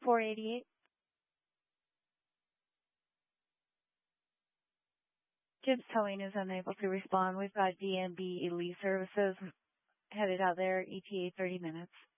488. Gibbs Towing is unable to respond. We've got DNB Elite Services headed out there, ETA 30 minutes.